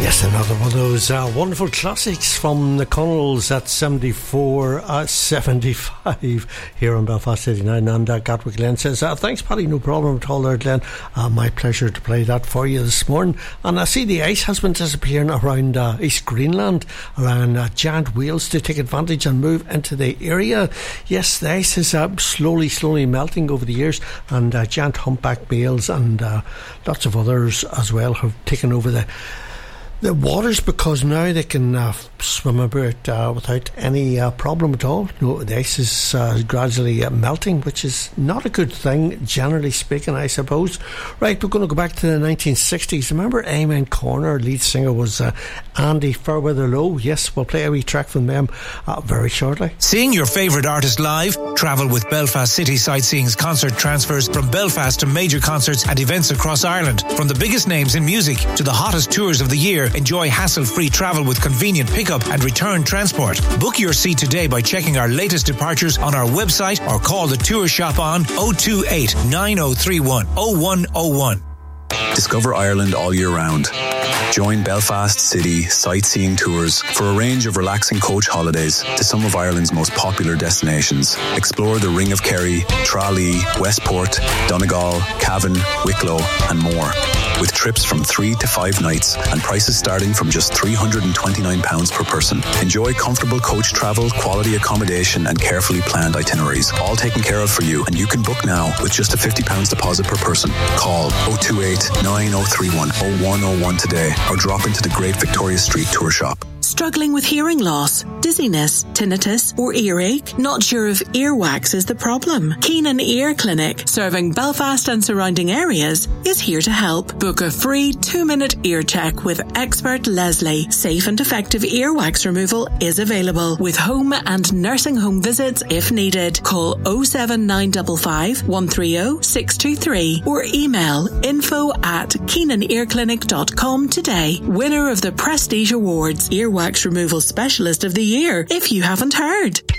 Yes, another one of those wonderful classics from the Connells at 74-75 here on Belfast 89. And Gatwick Glenn says, thanks Paddy, no problem at all there, Glenn. My pleasure to play that for you this morning. And I see the ice has been disappearing around East Greenland, around giant whales to take advantage and move into the area. Yes, the ice is slowly melting over the years, and giant humpback whales and lots of others as well have taken over the waters, because now they can swim about without any problem at all. No, the ice is gradually melting, which is not a good thing, generally speaking, I suppose. Right, we're going to go back to the 1960s. Remember Amen Corner? Lead singer was Andy Fairweather Lowe. Yes, we'll play a wee track from them very shortly. Seeing your favourite artist live? Travel with Belfast City Sightseeing's concert transfers from Belfast to major concerts and events across Ireland. From the biggest names in music to the hottest tours of the year, enjoy hassle-free travel with convenient pickup and return transport. Book your seat today by checking our latest departures on our website or call the tour shop on 028 9031 0101. Discover Ireland all year round. Join Belfast City Sightseeing Tours for a range of relaxing coach holidays to some of Ireland's most popular destinations. Explore the Ring of Kerry, Tralee, Westport, Donegal, Cavan, Wicklow and more, with trips from 3 to 5 nights and prices starting from just £329 per person. Enjoy comfortable coach travel, quality accommodation and carefully planned itineraries, all taken care of for you, and you can book now with just a £50 deposit per person. Call 028 9031 0101 today or drop into the Great Victoria Street Tour Shop. Struggling with hearing loss, dizziness, tinnitus or earache? Not sure if earwax is the problem? Keenan Ear Clinic, serving Belfast and surrounding areas, is here to help. Book a free 2-minute ear check with expert Leslie. Safe and effective earwax removal is available with home and nursing home visits if needed. Call 07955 130 623 or email info@keenanearclinic.com today. Winner of the Prestige Awards, Earwax Removal Specialist of the Year, if you haven't heard.